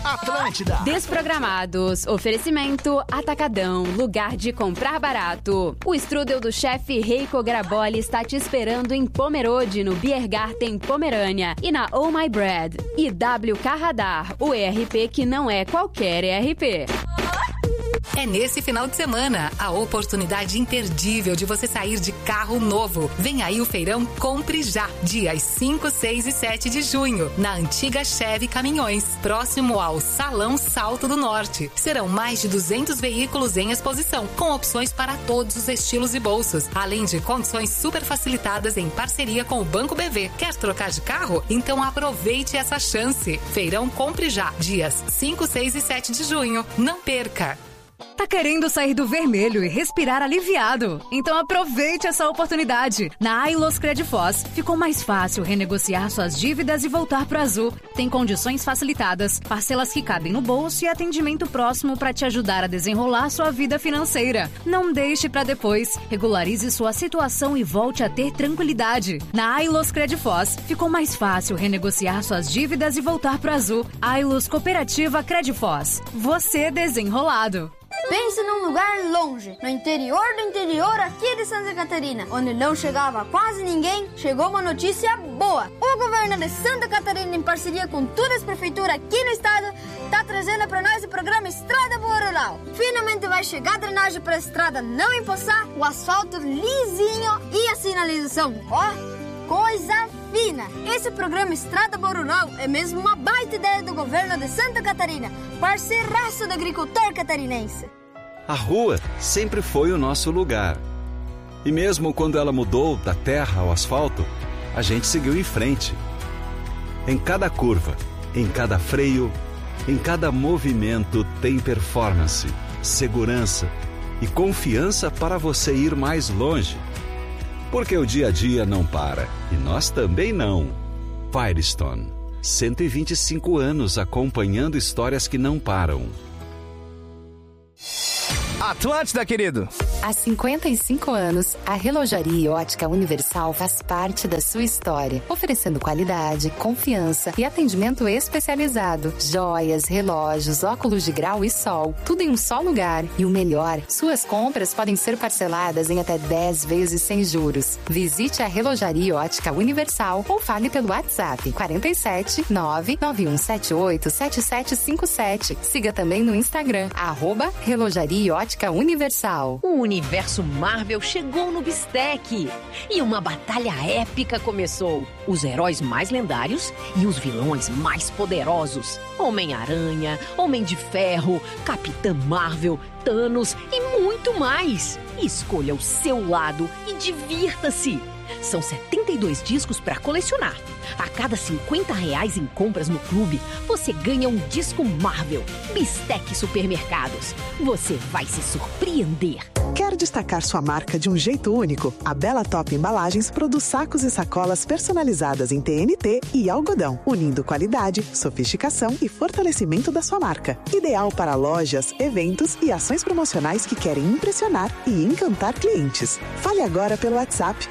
Atlântida. Desprogramados. Oferecimento Atacadão. Lugar de comprar barato. O strudel do chefe Reiko Graboli está te esperando em Pomerode, no Biergarten Pomerânia. E na Oh My Bread. E WK Radar. O ERP que não é qualquer ERP. É nesse final de semana a oportunidade imperdível de você sair de carro novo. Vem aí o feirão Compre Já, dias 5, 6 e 7 de junho, na antiga Chevy Caminhões, próximo ao Salão Salto do Norte. Serão mais de 200 veículos em exposição, com opções para todos os estilos e bolsos, além de condições super facilitadas em parceria com o Banco BV. Quer trocar de carro? Então aproveite essa chance. Feirão Compre Já, dias 5, 6 e 7 de junho. Não perca! Tá querendo sair do vermelho e respirar aliviado? Então aproveite essa oportunidade. Na Ailos Credifós, ficou mais fácil renegociar suas dívidas e voltar pro azul. Tem condições facilitadas, parcelas que cabem no bolso e atendimento próximo para te ajudar a desenrolar sua vida financeira. Não deixe para depois. Regularize sua situação e volte a ter tranquilidade. Na Ailos Credifós, ficou mais fácil renegociar suas dívidas e voltar pro azul. Ailos Cooperativa Credifós. Você desenrolado. Pense num lugar longe, no interior do interior aqui de Santa Catarina, onde não chegava quase ninguém. Chegou uma notícia boa. O governo de Santa Catarina, em parceria com todas as prefeituras aqui no estado, está trazendo para nós o programa Estrada Boa Rural. Finalmente vai chegar a drenagem para a estrada não empoçar, o asfalto lisinho e a sinalização. Coisa fina! Esse programa Estrada Boa Rural é mesmo uma baita ideia do governo de Santa Catarina, parceiraço do agricultor catarinense. A rua sempre foi o nosso lugar. E mesmo quando ela mudou da terra ao asfalto, a gente seguiu em frente. Em cada curva, em cada freio, em cada movimento tem performance, segurança e confiança para você ir mais longe. Porque o dia a dia não para, e nós também não. Firestone, 125 anos acompanhando histórias que não param. Atlântida, querido. Há 55 anos, a Relojaria Ótica Universal faz parte da sua história, oferecendo qualidade, confiança e atendimento especializado. Joias, relógios, óculos de grau e sol, tudo em um só lugar. E o melhor, suas compras podem ser parceladas em até 10 vezes sem juros. Visite a Relojaria Ótica Universal ou fale pelo WhatsApp 47 99178 7757. Siga também no Instagram, @Relojaria Ótica Universal. O universo Marvel chegou no Bistec e uma batalha épica começou. Os heróis mais lendários e os vilões mais poderosos. Homem-Aranha, Homem de Ferro, Capitã Marvel, Thanos e muito mais. Escolha o seu lado e divirta-se. São 72 discos para colecionar. A cada R$50 em compras no clube, você ganha um disco Marvel. Bistec Supermercados. Você vai se surpreender. Quer destacar sua marca de um jeito único? A Bela Top Embalagens produz sacos e sacolas personalizadas em TNT e algodão, unindo qualidade, sofisticação e fortalecimento da sua marca. Ideal para lojas, eventos e ações promocionais que querem impressionar e encantar clientes. Fale agora pelo WhatsApp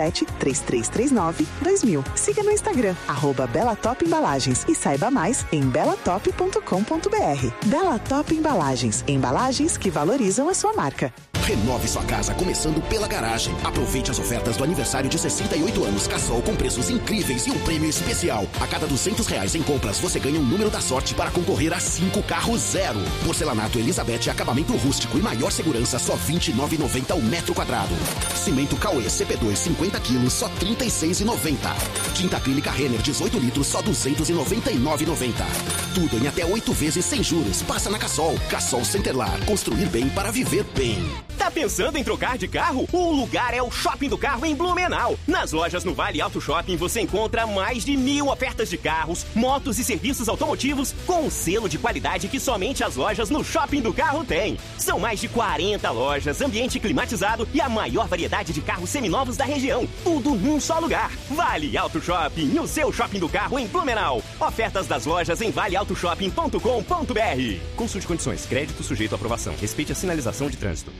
4733392000. Siga no Instagram, @Bela Top Embalagens e saiba mais em belatop.com.br. Bela Top Embalagens, embalagens que valorizam a sua marca. Renove sua casa começando pela garagem. Aproveite as ofertas do aniversário de 68 anos Cassol com preços incríveis e um prêmio especial. A cada R$200 em compras, você ganha um número da sorte para concorrer a 5 carros zero. Porcelanato Elizabeth, acabamento rústico e maior segurança, só R$29,90 o metro quadrado. Cimento Cauê CP2 50 quilos, só R$36,90. Tinta acrílica Renner 18 litros, só R$299,90. Tudo em até 8 vezes sem juros. Passa na Cassol. Cassol Centerlar. Construir bem para viver bem. Tá pensando em trocar de carro? O lugar é o Shopping do Carro em Blumenau. Nas lojas no Vale Auto Shopping você encontra mais de 1000 ofertas de carros, motos e serviços automotivos com um selo de qualidade que somente as lojas no Shopping do Carro têm. São mais de 40 lojas, ambiente climatizado e a maior variedade de carros seminovos da região. Tudo num só lugar. Vale Auto Shopping, o seu Shopping do Carro em Blumenau. Ofertas das lojas em valeautoshopping.com.br. Consulte condições. Crédito sujeito à aprovação. Respeite a sinalização de trânsito.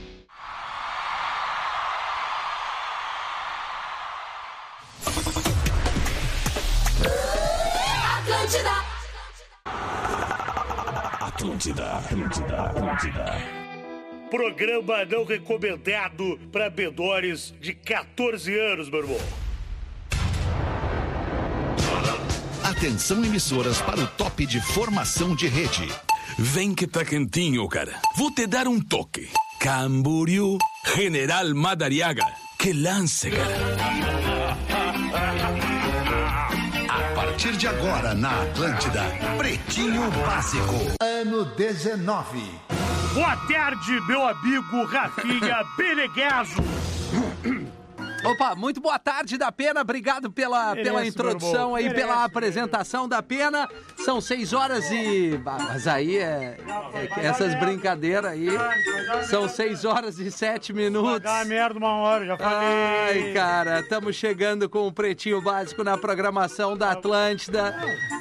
Atlântida. Programa não recomendado para menores de 14 anos, meu irmão. Atenção, emissoras, para o top de formação de rede. Vem que tá quentinho, cara. Vou te dar um toque. Camboriú, General Madariaga. Que lance, cara. A partir de agora, na Atlântida, Pretinho Básico. Ano 19. Boa tarde, meu amigo Rafinha Benegueso. Opa, muito boa tarde da Pena, obrigado pela introdução aí, pela apresentação da Pena. São 6 horas e... Mas aí essas brincadeiras aí, são 6 horas e 7 minutos. Vai dar merda 1 hora, já falei. Ai, cara, estamos chegando com o Pretinho Básico na programação da Atlântida,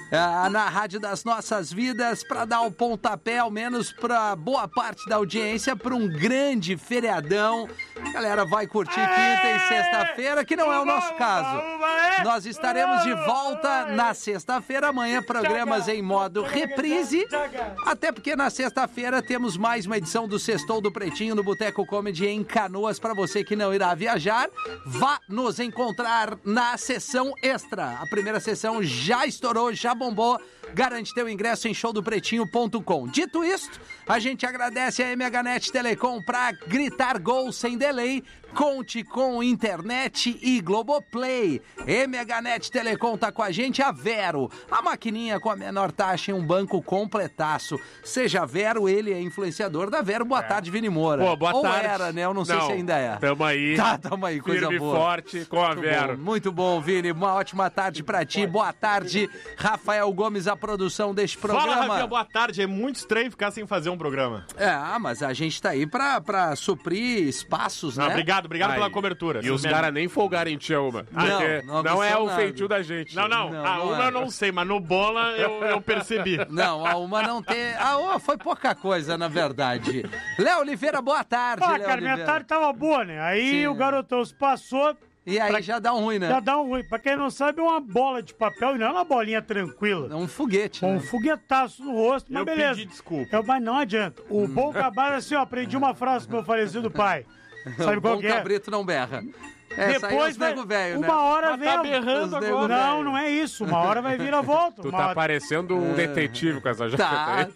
na Rádio das Nossas Vidas, para dar o pontapé, ao menos para boa parte da audiência, para um grande feriadão. A galera vai curtir quinta e sexta-feira, que não é o nosso caso. Nós estaremos de volta na sexta-feira, amanhã programas em modo reprise, até porque na sexta-feira temos mais uma edição do Sextou do Pretinho no Boteco Comedy em Canoas. Para você que não irá viajar, vá nos encontrar na sessão extra. A primeira sessão já estourou, já bombou. Garante teu ingresso em showdopretinho.com. Dito isto, a gente agradece a MHNet Telecom para gritar gol sem delay. Conte com internet e Globoplay. MHNet Telecom tá com a gente, a Vero, a maquininha com a menor taxa em um banco completaço. Seja Vero, ele é influenciador da Vero. Boa tarde, Vini Moura. Pô, boa tarde. Ou era, né? Eu não sei se ainda é. Tamo aí. Tamo aí, coisa firme boa. Forte com a Vero. Muito bom, Vini. Uma ótima tarde pra ti. Boa tarde, Rafael Gomes, a produção deste programa. Fala, Rafael, boa tarde. É muito estranho ficar sem fazer um programa. Mas a gente tá aí pra suprir espaços, né? Obrigado pela cobertura. E os caras nem folgarem em ti, uma. Não é o nada. feitio da gente. Não. A uma eu não sei, mas no bola eu percebi. Não, a uma não tem... A uma foi pouca coisa, na verdade. Léo Oliveira, boa tarde, Léo cara, Oliveira. minha tarde tava boa, né? Aí o garotão se passou... E aí já dá um ruim, né? Já dá um ruim. Pra quem não sabe, é uma bola de papel e não é uma bolinha tranquila. É um foguete, Um foguetaço no rosto, mas beleza. Eu pedi desculpa. Mas não adianta. O bom cabalho, assim, ó, aprendi uma frase com meu falecido pai. Sabe qual que é? O bom cabrito não berra. Depois, velho, né? Uma hora vem... Tá berrando agora. Não é isso. Uma hora vai vir a volta. Tu tá parecendo um detetive com essa jaqueta aí.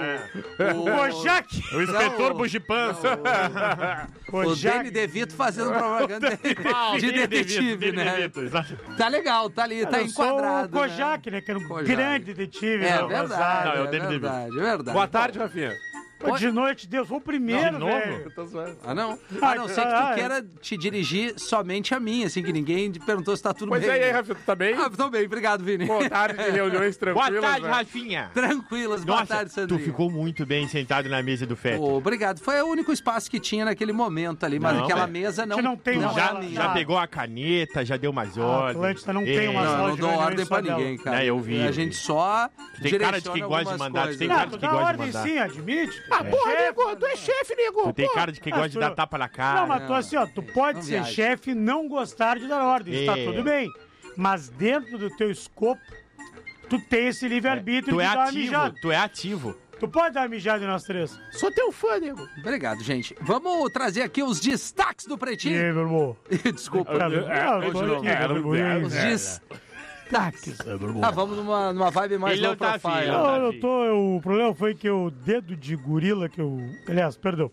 O Kojak. O inspetor Bugipança. O Danny DeVito fazendo propaganda de detetive, né? Tá legal, tá ali, tá enquadrado. O Kojak, né? Que era um grande detetive. É verdade, Não, é o é Danny verdade. Boa tarde, Rafinha. De noite, Deus, foi o primeiro, velho. Não? A não ser que tu queira te dirigir somente a mim, assim, que ninguém te perguntou se tá tudo bem. Pois é, aí, Rafinha, tu tá bem? Tô bem, obrigado, Vini. Boa tarde, de reuniões tranquilas. Boa tarde, né? Rafinha. Tranquilas, boa tarde, Sandrinho. Tu ficou muito bem sentado na mesa do Fete. Obrigado. Foi o único espaço que tinha naquele momento ali, mas aquela mesa não tem já pegou a caneta, já deu umas ordens. Atlântida não tem uma sala de não dou ordem pra ninguém, cara. Eu vi. A gente só tem cara de que gosta de mandar, tu tem cara de que gosta de mandar. Sim, admite. Porra, nego, tu é chefe, nego. Tu tem cara de que gosta de dar tapa na cara. Não, mas tu assim, ó, tu pode ser chefe e não gostar de dar ordens, tá tudo bem. Mas dentro do teu escopo, tu tem esse livre-arbítrio de dar uma mijada. Tu é ativo. Tu pode dar uma mijada em nós três. Sou teu fã, nego. Obrigado, gente. Vamos trazer aqui os destaques do Pretinho. E aí, meu irmão? Desculpa. Os destaques. Vamos numa vibe mais low profile. O problema foi que o dedo de gorila que eu... Aliás, perdão.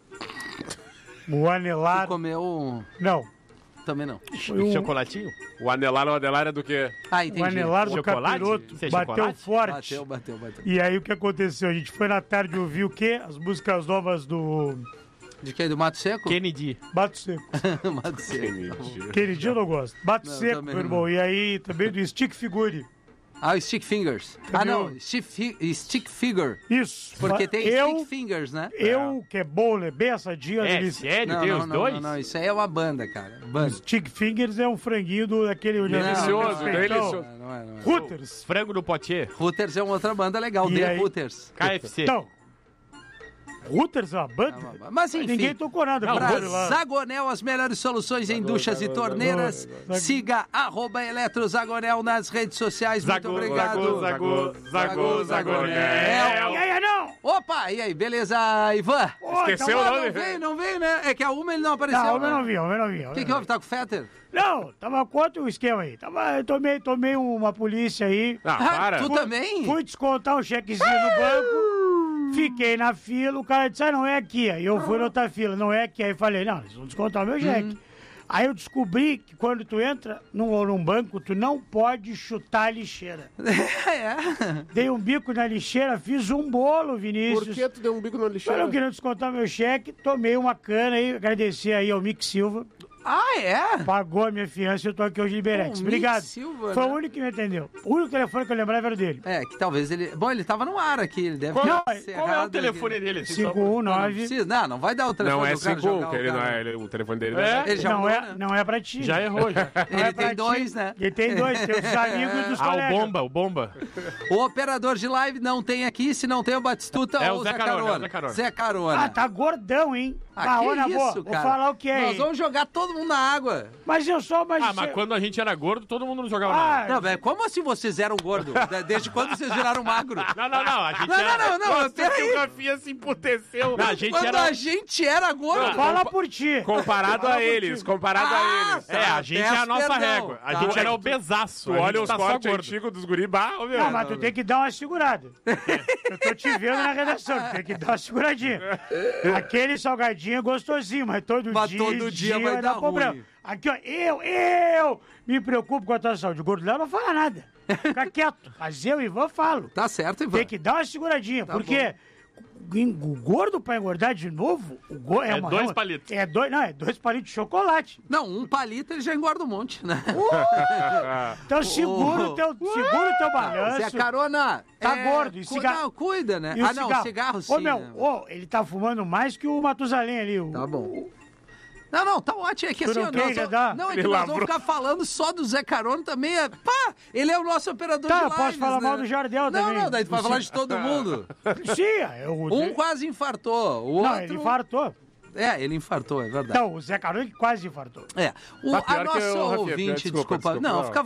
O anelar... Tu comeu... Não. Também não. Chocolatinho? O anelar é do quê? Entendi. O anelar do capiroto bateu forte. Bateu. E aí o que aconteceu? A gente foi na tarde ouvir o quê? As músicas novas do... De quem? Do Mato Seco? Kennedy. Bato Seco. Mato Seco. Kennedy eu não gosto. Bato Seco, meu irmão. Não. E aí também do Stick Figure. O Stick Fingers. Stick Figure. Isso. Porque tem Stick Fingers, né? Que é bom, né? Bem assadinho. Sério? Tem os dois? Não, isso aí é uma banda, cara. Stick Fingers é um franguinho daquele... Delicioso. Não é. Hooters. Frango do Potier. Hooters é uma outra banda legal. The Hooters. KFC. Então, Hooters é uma banda? Mas enfim, ninguém tocou nada. Pra Zagonel, as melhores soluções em duchas e torneiras. Siga @eletrozagonel nas redes sociais. Muito obrigado. Zagonel. Não! Opa, e aí, beleza, Ivan? Esqueceu o nome? Não veio, né? É que a Uma ele não apareceu. Não, eu não vi. O que houve? Tá com o Fetter? Não, tava contra o esquema aí. Eu tomei uma polícia aí. Para. Tu também? Fui descontar um chequezinho no banco, fiquei na fila, o cara disse, não é aqui. Aí eu fui na outra fila, não é aqui. Aí falei, não, eles vão descontar o meu cheque. Aí eu descobri que quando tu entra num banco, tu não pode chutar a lixeira. Dei um bico na lixeira, fiz um bolo, Vinícius. Por que tu deu um bico na lixeira? Eu não queria descontar meu cheque, tomei uma cana aí, agradecer aí ao Mick Silva. Ah, é? Pagou a minha fiança e eu tô aqui hoje em Liberex. Obrigado. Silva, foi né? o único que me atendeu. O único telefone que eu lembrava era o dele. É, que talvez ele... Bom, ele tava no ar aqui, ele deve Qual ter é o telefone dele? 519. Não vai dar o telefone Não é do cara 51, que ele não é, o telefone dele Ele já mudou, né? Não é pra ti. Já errou, já. Ele tem dois, né? Ele tem dois, tem os amigos dos colegas. O Bomba. O operador de live não tem aqui, se não tem o Batistuta ou o Zé Carona. Zé Carona. Ah, tá gordão, hein? Que isso, vou cara? falar o que é. Nós vamos jogar todo mundo na água. Mas eu sou... Mas quando a gente era gordo, todo mundo não jogava nada. Não, velho, como assim vocês eram gordos? Desde quando vocês viraram magro? Não, a gente Não, peraí. O Rafinha se emputeceu. A gente era gordo. Fala por ti. Comparado a eles. A gente é a nossa régua. A gente era obesaço. Tu olha os cortes antigos dos guribá. Não, mas tu tem que dar uma segurada. Eu tô te vendo na redação, tu tem que dar uma seguradinha. Aquele salgadinho é gostosinho, mas todo dia vai dar problema. ruim. Aqui, ó, eu me preocupo com a tua saúde. O gordo Léo não fala nada. Fica quieto. Mas eu, Ivan, falo. Tá certo, Ivan. Tem que dar uma seguradinha, porque o gordo pra engordar de novo, é 2 palitos. É 2 palitos de chocolate. Não, 1 palito ele já engorda um monte, né? Então segura o teu balanço. Zé Carona. Tá gordo. E cigarro. Cuida, né? E cigarro sim. Ele tá fumando mais que o Matusalém ali. Tá bom. Não, tá ótimo. É que assim, nós vamos ficar falando só do Zé Carona também. Ele é o nosso operador de lives, posso falar mal do Jardel também. Não, daí tu vai falar de todo mundo. Sim, quase infartou, o outro... ele infartou. Ele infartou, é verdade. Então, o Zé Carona que quase infartou. A nossa ouvinte, desculpa. Não, fica à